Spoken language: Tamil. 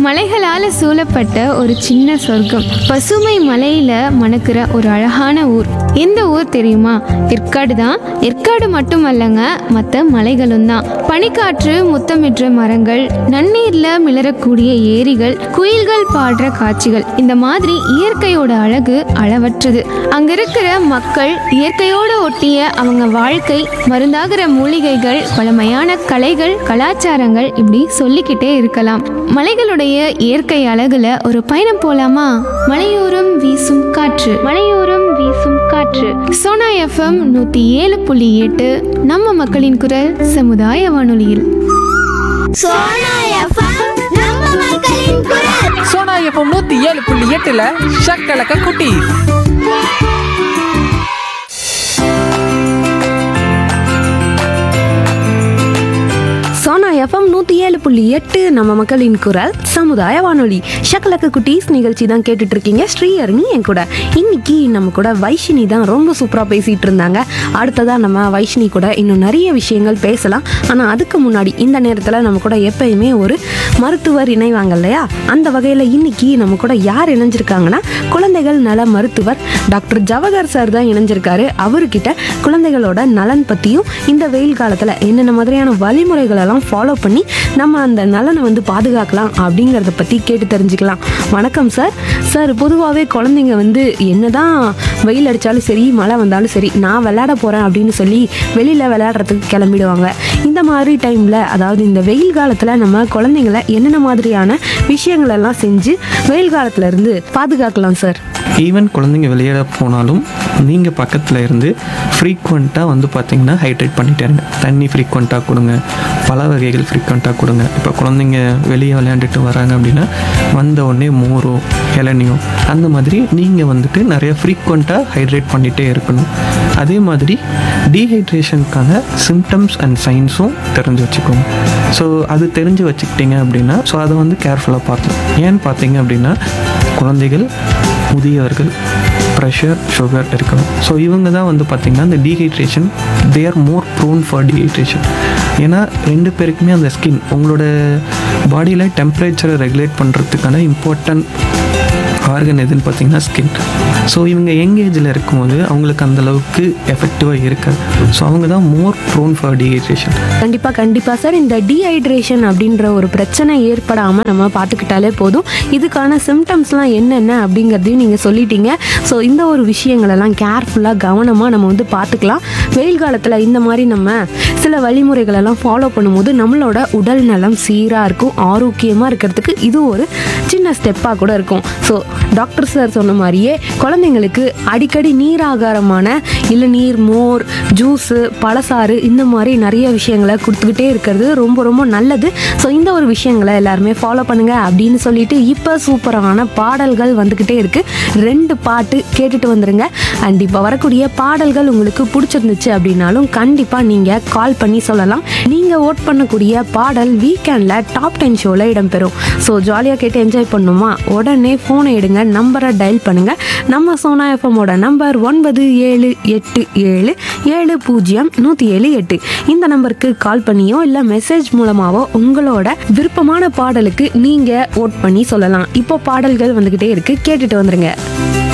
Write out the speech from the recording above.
மலைகளால சூழப்பட்ட ஒரு சின்ன சொர்க்கம், பசுமை மலையில மணக்கிற ஒரு அழகான ஊர். எந்த ஊர் தெரியுமா? ஏற்காடு தான். ஏற்காடு மட்டுமல்லங்க, மற்ற மலைகளும் தான். பனிக்காற்று முத்தமிடுற மரங்கள், நன்னீர்ல மிளறக்கூடிய ஏரிகள், குயில்கள் பாடுற காட்சிகள், இந்த மாதிரி இயற்கையோட அழகு அளவற்றது. அங்க இருக்கிற மக்கள், இயற்கையோடு ஒட்டிய அவங்க வாழ்க்கை, மருந்தாகிற மூலிகைகள், பழமையான கலைகள், கலாச்சாரங்கள், இப்படி சொல்லிக்கிட்டே இருக்கலாம். மலைகளுடைய இயற்கை அழகுல ஒரு பயணம் போலாமா? மலையோரம் வீசும் காற்று, மலையோரம் வீசும் காற்று. சோனா எஃப்எம் 107.8 நம்ம மக்களின் குரல் சமுதாய வானொலியில். சோனா எஃப்எம் நம்ம மக்களின் குரல். சோனா எஃப்எம் 107.8ல ஷக்கலக்க குட்டி. சோனா எஃப்எம் 107.8 நம்ம மக்களின் குரல் சமுதாய வானொலி. ஷக்கலக்க குட்டீஸ் நிகழ்ச்சி தான் கேட்டுட்டு இருக்கீங்க. ஸ்ரீஹரணி என் கூட. இன்னைக்கு நம்ம கூட வைஷினி தான் ரொம்ப சூப்பராக பேசிட்டு இருந்தாங்க. அடுத்ததான் நம்ம வைஷினி கூட இன்னும் நிறைய விஷயங்கள் பேசலாம். ஆனால் அதுக்கு முன்னாடி இந்த நேரத்தில் நம்ம கூட எப்பயுமே ஒரு மருத்துவர் இணைவாங்க இல்லையா? அந்த வகையில் இன்னைக்கு நம்ம கூட யார் இணைஞ்சிருக்காங்கன்னா, குழந்தைகள் நல மருத்துவர் டாக்டர் ஜவஹர் சார் தான் இணைஞ்சிருக்காரு. அவர்கிட்ட குழந்தைகளோட நலன் பற்றியும், இந்த வெயில் காலத்தில் என்னென்ன மாதிரியான வழிமுறைகளெல்லாம் ஃபாலோ பண்ணி நம்ம அந்த நலனை வந்து பாதுகாக்கலாம் அப்படிங்கிறத பற்றி கேட்டு தெரிஞ்சுக்கலாம். வணக்கம் சார். சார், பொதுவாகவே குழந்தைங்க வந்து என்னதான் வெயில் அடித்தாலும் சரி, மழை வந்தாலும் சரி, நான் விளையாட போகிறேன் அப்படின்னு சொல்லி வெளியில் விளையாடுறதுக்கு கிளம்பிடுவாங்க. இந்த மாதிரி டைமில், அதாவது இந்த வெயில் காலத்தில் நம்ம குழந்தைங்கள என்னென்ன மாதிரியான விஷயங்களெல்லாம் செஞ்சு வெயில் காலத்துல இருந்து பாதுகாக்கலாம் சார்? ஈவன் குழந்தைங்க விளையாட போனாலும் நீங்கள் பக்கத்தில் இருந்து ஃப்ரீக்வெண்ட்டாக வந்து பார்த்திங்கன்னா ஹைட்ரேட் பண்ணிட்டே இருங்க. தண்ணி ஃப்ரீக்வெண்ட்டாக கொடுங்க, பல வகைகள் ஃப்ரீக்வெண்ட்டாக கொடுங்க. இப்போ குழந்தைங்க வெளியே விளையாண்டுட்டு வராங்க அப்படின்னா வந்த உடனே மோரோ இளநியோ அந்த மாதிரி நீங்கள் வந்துட்டு நிறைய ஃப்ரீக்வெண்ட்டாக ஹைட்ரேட் பண்ணிகிட்டே இருக்கணும். அதே மாதிரி டீஹைட்ரேஷனுக்கான சிம்டம்ஸ் அண்ட் சைன்ஸும் தெரிஞ்சு வச்சுக்கோங்க. ஸோ அது தெரிஞ்சு வச்சுக்கிட்டிங்க அப்படின்னா அதை வந்து கேர்ஃபுல்லாக பார்க்கணும். ஏன்னு பார்த்தீங்க அப்படின்னா குழந்தைகள், முதியவர்கள், ப்ரெஷர், சுகர் இருக்கணும். ஸோ இவங்க தான் வந்து பார்த்திங்கன்னா இந்த dehydration, they are more prone for dehydration. ஏன்னா ரெண்டு பேருக்குமே அந்த ஸ்கின், உங்களோட பாடியில் டெம்பரேச்சரை ரெகுலேட் பண்ணுறதுக்கான இம்பார்ட்டன்ட் ஆர்கன் எதுன்னு பார்த்தீங்கன்னா ஸ்கின். ஸோ இவங்க யங் ஏஜில் இருக்கும்போது அவங்களுக்கு அந்தளவுக்கு எஃபெக்டிவாக இருக்காது. ஸோ அவங்க தான் மோர் ப்ரோன் ஃபார் டீஹைட்ரேஷன். கண்டிப்பாக சார். இந்த டீஹைட்ரேஷன் அப்படின்ற ஒரு பிரச்சனை ஏற்படாமல் நம்ம பார்த்துக்கிட்டாலே போதும். இதுக்கான சிம்டம்ஸ்லாம் என்னென்ன அப்படிங்கிறதையும் நீங்கள் சொல்லிட்டீங்க. ஸோ இந்த ஒரு விஷயங்களெல்லாம் கேர்ஃபுல்லாக கவனமாக நம்ம வந்து பார்த்துக்கலாம். வெயில் காலத்தில் இந்த மாதிரி நம்ம சில வழிமுறைகளெல்லாம் ஃபாலோ பண்ணும்போது நம்மளோட உடல் நலம் சீராக இருக்கும், ஆரோக்கியமாக இருக்கிறதுக்கு இது ஒரு சின்ன ஸ்டெப்பாக கூட இருக்கும். ஸோ டாக்டர் சார் சொன்ன மாதிரியே குழந்தைங்களுக்கு அடிக்கடி நீர் ஆகாரமான இளநீர், மோர், ஜூஸு, பழசாறு, இந்த மாதிரி நிறைய விஷயங்களை கொடுத்துக்கிட்டே இருக்கிறது ரொம்ப ரொம்ப நல்லது. ஸோ இந்த ஒரு விஷயங்களை எல்லாருமே ஃபாலோ பண்ணுங்க அப்படின்னு சொல்லிட்டு இப்போ சூப்பரான பாடல்கள் வந்துக்கிட்டே இருக்கு. 2 பாட்டு கேட்டுட்டு வந்துருங்க. அண்ட் இப்போ வரக்கூடிய பாடல்கள் உங்களுக்கு பிடிச்சிருந்துச்சு அப்படின்னாலும் கண்டிப்பாக நீங்கள் கால் பண்ணி சொல்லலாம். நீங்கள் ஓட் பண்ணக்கூடிய பாடல் வீக்கெண்டில் டாப் 10 ஷோவில் இடம்பெறும். ஸோ ஜாலியாக கேட்டு என்ஜாய் பண்ணுமா? உடனே ஃபோனை எடுங்க, நம்பரை டயல் பண்ணுங்க. நம்ம சோனா எஃப்எம்மோட நம்பர் 9787700178. இந்த நம்பருக்கு கால் பண்ணியோ இல்லை மெசேஜ் மூலமாவோ உங்களோட விருப்பமான பாடலுக்கு நீங்கள் ஓட் பண்ணி சொல்லலாம். இப்போ பாடல்கள் வந்துக்கிட்டே இருக்கு, கேட்டுட்டு வந்துருங்க.